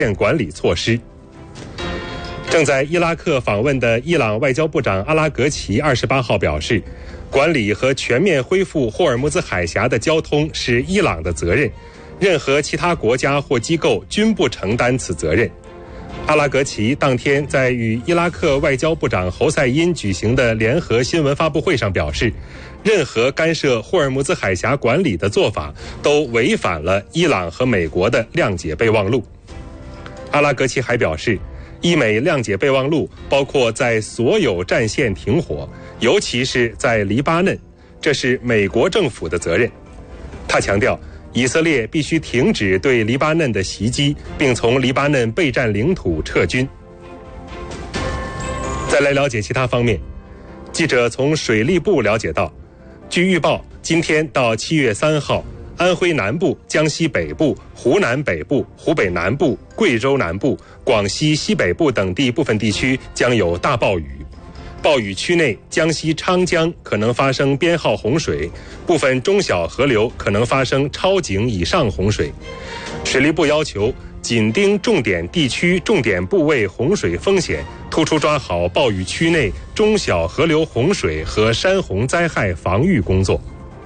管理措施。正在伊拉克访问的伊朗外交部长阿拉格齐28号表示，管理和全面恢复霍尔木兹海峡的交通是伊朗的责任，任何其他国家或机构均不承担此责任。阿拉格齐当天在与伊拉克外交部长侯赛因举行的联合新闻发布会上表示，任何干涉霍尔木兹海峡管理的做法都违反了伊朗和美国的谅解备忘录。阿拉格齐还表示，伊美谅解备忘录包括在所有战线停火，尤其是在黎巴嫩，这是美国政府的责任。他强调，以色列必须停止对黎巴嫩的袭击，并从黎巴嫩备战领土撤军。再来了解其他方面，记者从水利部了解到，据预报，今天到7月3号，安徽南部、江西北部、湖南北部、湖北南部、贵州南部、广西西北部等地部分地区将有大暴雨。暴雨区内，江西昌江可能发生编号洪水，部分中小河流可能发生超警以上洪水。水利部要求紧盯重点地区、重点部位洪水风险，突出抓好暴雨区内中小河流洪水和山洪灾害防御工作。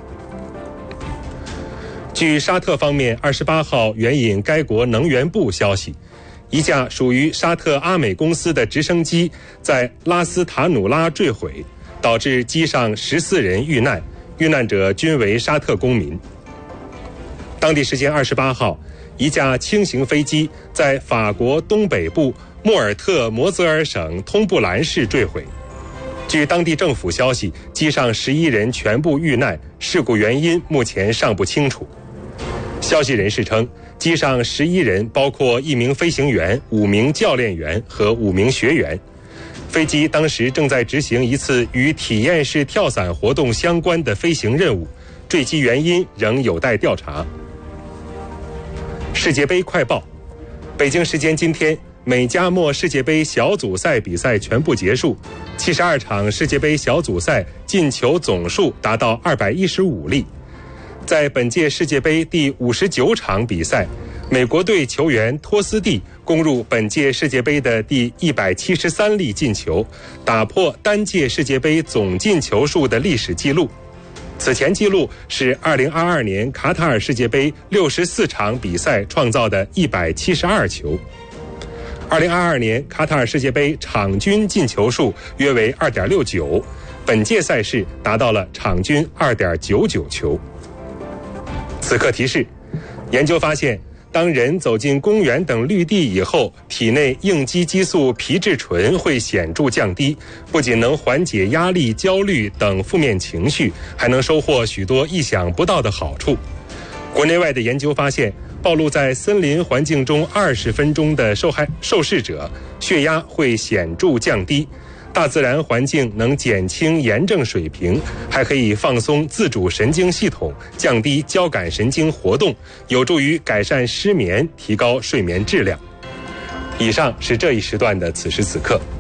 据沙特方面28号援引该国能源部消息，一架属于沙特阿美公司的直升机在拉斯塔努拉坠毁，导致机上14人遇难，遇难者均为沙特公民。当地时间28号，一架轻型飞机在法国东北部莫尔特摩泽尔省通布兰市坠毁。据当地政府消息，机上11人全部遇难，事故原因目前尚不清楚。消息人士称，机上11人包括1名飞行员、5名教练员和5名学员。飞机当时正在执行一次与体验式跳伞活动相关的飞行任务，坠机原因仍有待调查。世界杯快报：北京时间今天，美加墨世界杯小组赛比赛全部结束，72场世界杯小组赛进球总数达到215粒。在本届世界杯第59场比赛，美国队球员托斯蒂攻入本届世界杯的第173粒进球，打破单届世界杯总进球数的历史纪录。此前纪录是2022年卡塔尔世界杯64场比赛创造的172球。2022年卡塔尔世界杯场均进球数约为 2.69， 本届赛事达到了场均 2.99 球。此刻提示，研究发现，当人走进公园等绿地以后，体内应激激素皮质醇会显著降低，不仅能缓解压力、焦虑等负面情绪，还能收获许多意想不到的好处。国内外的研究发现，暴露在森林环境中20分钟的受试者，血压会显著降低。大自然环境能减轻炎症水平，还可以放松自主神经系统，降低交感神经活动，有助于改善失眠，提高睡眠质量。以上是这一时段的此时此刻。